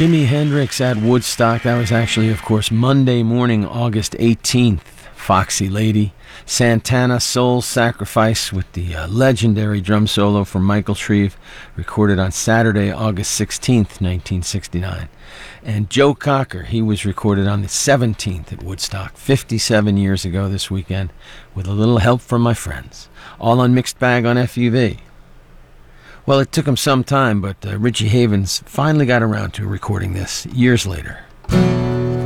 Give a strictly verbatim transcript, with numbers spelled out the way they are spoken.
Jimi Hendrix at Woodstock. That was actually, of course, Monday morning, August eighteenth. Foxy Lady. Santana, Soul Sacrifice, with the uh, legendary drum solo from Michael Shreve, recorded on Saturday, August sixteenth, nineteen sixty-nine. And Joe Cocker, he was recorded on the seventeenth at Woodstock, fifty-seven years ago this weekend, with a little help from my friends. All on Mixed Bag on F U V. Well, it took him some time, but uh, Richie Havens finally got around to recording this years later.